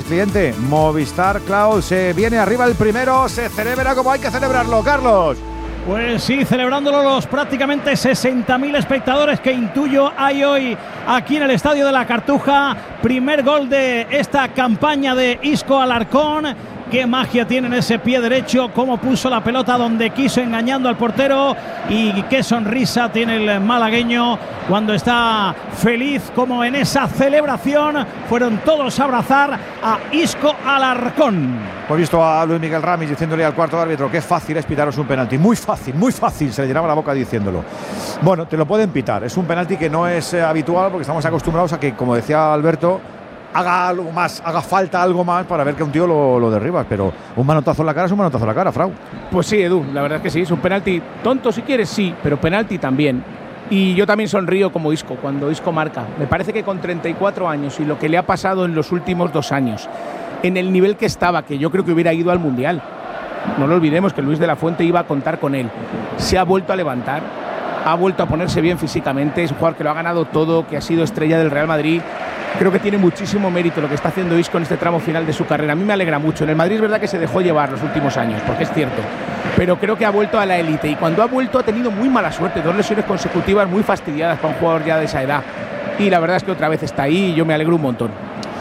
cliente Movistar Cloud. Se viene arriba el primero, se celebra como hay que celebrarlo, Carlos. Pues sí, celebrándolo los prácticamente 60.000 espectadores que intuyo hay hoy aquí en el Estadio de la Cartuja. Primer gol de esta campaña de Isco Alarcón. Qué magia tiene en ese pie derecho, cómo puso la pelota donde quiso, engañando al portero, y qué sonrisa tiene el malagueño cuando está feliz, como en esa celebración fueron todos a abrazar a Isco Alarcón. Hemos visto a Luis Miguel Ramis diciéndole al cuarto árbitro qué fácil es pitaros un penalti, muy fácil, se le llenaba la boca diciéndolo. Bueno, te lo pueden pitar, es un penalti que no es habitual porque estamos acostumbrados a que, como decía Alberto, haga algo más, haga falta algo más para ver que un tío lo derribas, pero un manotazo en la cara es un manotazo en la cara, Frau. Pues sí, Edu, la verdad es que sí, es un penalti tonto si quieres, sí, pero penalti también. Y yo también sonrío como Isco, cuando Isco marca. Me parece que con 34 años y lo que le ha pasado en los últimos 2 años, en el nivel que estaba, que yo creo que hubiera ido al Mundial. No lo olvidemos que Luis de la Fuente iba a contar con él. Se ha vuelto a levantar, ha vuelto a ponerse bien físicamente, es un jugador que lo ha ganado todo, que ha sido estrella del Real Madrid. Creo que tiene muchísimo mérito lo que está haciendo Isco en este tramo final de su carrera. A mí me alegra mucho. En el Madrid es verdad que se dejó llevar los últimos años, porque es cierto, pero creo que ha vuelto a la élite, y cuando ha vuelto ha tenido muy mala suerte, 2 lesiones consecutivas muy fastidiadas para un jugador ya de esa edad, y la verdad es que otra vez está ahí y yo me alegro un montón.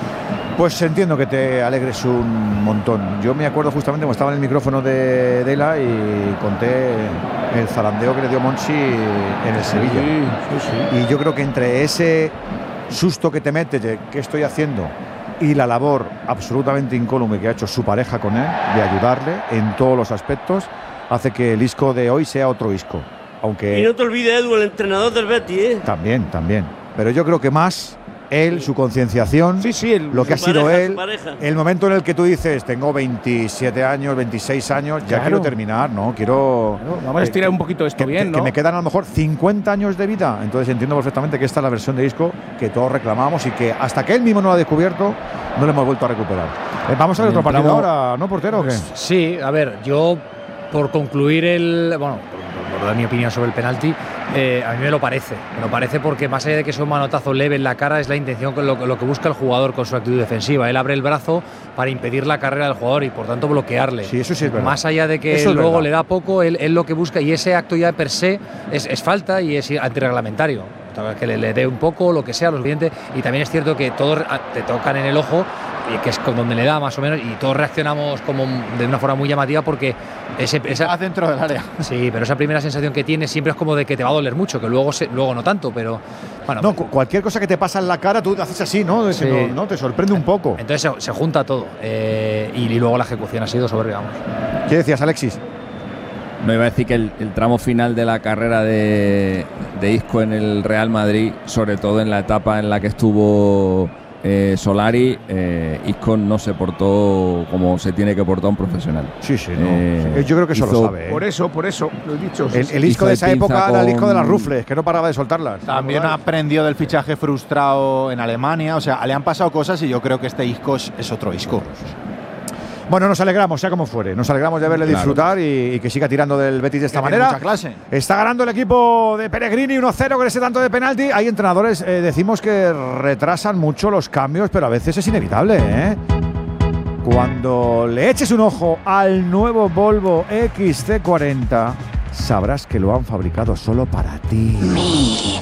Pues entiendo que te alegres un montón. Yo me acuerdo justamente cuando estaba en el micrófono de Dela y conté el zarandeo que le dio Monchi en el Sevilla. Sí. Y yo creo que entre ese susto que te metes de qué estoy haciendo y la labor absolutamente incólume que ha hecho su pareja con él, de ayudarle en todos los aspectos, hace que el Isco de hoy sea otro Isco. Aunque... Y no te olvides, Edu, el entrenador del Betis, También. Pero yo creo que más él, su concienciación, lo que ha sido él, el momento en el que tú dices, tengo 27 años, 26 años, ya quiero terminar, ¿no? Vamos a estirar un poquito esto bien, ¿no? Que me quedan a lo mejor 50 años de vida. Entonces entiendo perfectamente que esta es la versión de Isco que todos reclamamos y que hasta que él mismo no lo ha descubierto, no le hemos vuelto a recuperar. Vamos a ver otro partido ahora, ¿no, portero? ¿O qué? Sí, a ver, yo por concluir por dar mi opinión sobre el penalti, a mí me lo parece porque más allá de que sea un manotazo leve en la cara, es la intención con lo que busca el jugador con su actitud defensiva. Él abre el brazo para impedir la carrera del jugador y por tanto bloquearle. Sí, eso sí es verdad. Más allá de que luego le da poco, él lo que busca, y ese acto ya per se es falta y es antirreglamentario. Que le dé un poco, lo que sea, lo suficiente. Y también es cierto que todos te tocan en el ojo, que es donde le da más o menos, y todos reaccionamos como de una forma muy llamativa porque esa dentro del área. Sí, pero esa primera sensación que tienes siempre es como de que te va a doler mucho, que luego no tanto, pero bueno. No, cualquier cosa que te pasa en la cara tú haces así, ¿no? Sí. No, te sorprende un poco. Entonces se junta todo, y luego la ejecución ha sido soberbia, vamos. ¿Qué decías, Alexis? No, iba a decir que el tramo final de la carrera de Isco en el Real Madrid, sobre todo en la etapa en la que estuvo Solari, Isco no se portó como se tiene que portar un profesional. Sí, no. Yo creo que eso lo sabe. Por eso lo he dicho. El Isco de esa época era el Isco de las rufles, que no paraba de soltarlas. También aprendió del fichaje frustrado en Alemania. O sea, le han pasado cosas y yo creo que este Isco es otro Isco. Bueno, nos alegramos, sea como fuere. Nos alegramos de verle disfrutar y que siga tirando del Betis de esta manera. Mucha clase. Está ganando el equipo de Pellegrini 1-0 con ese tanto de penalti. Hay entrenadores, decimos que retrasan mucho los cambios, pero a veces es inevitable, ¿eh? Cuando le eches un ojo al nuevo Volvo XC40, sabrás que lo han fabricado solo para ti. Mi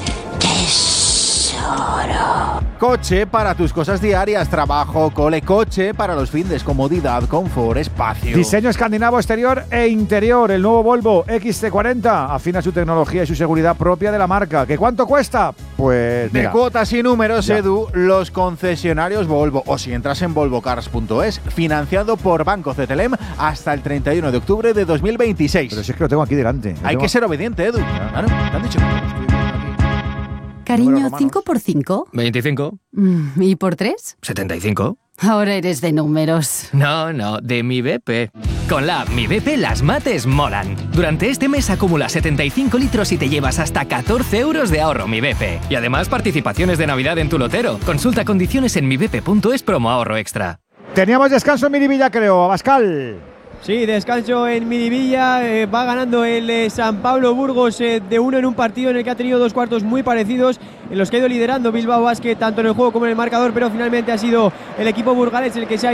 tesoro. Coche para tus cosas diarias, trabajo, cole, coche para los findes, comodidad, confort, espacio. Diseño escandinavo exterior e interior. El nuevo Volvo XC40 afina su tecnología y su seguridad propia de la marca. ¿Qué cuánto cuesta? Pues de cuotas y números, Edu, los concesionarios Volvo, o si entras en volvocars.es, financiado por Banco Cetelem hasta el 31 de octubre de 2026. Pero si es que lo tengo aquí delante. Hay que ser obediente, Edu. Claro, te han dicho. Cariño, ¿5 por 5? 25. ¿Y por 3? 75. Ahora eres de números. No, de Mi BP. Con la app Mi BP las mates molan. Durante este mes acumula 75 litros y te llevas hasta 14 euros de ahorro Mi BP. Y además participaciones de Navidad en tu lotero. Consulta condiciones en mibp.es promo ahorro extra. Teníamos descanso en Miribilla, creo, Abascal. Sí, descanso en Miribilla, va ganando el San Pablo Burgos de 1 en un partido en el que ha tenido 2 cuartos muy parecidos, en los que ha ido liderando Bilbao Basket tanto en el juego como en el marcador, pero finalmente ha sido el equipo burgalés el que se ha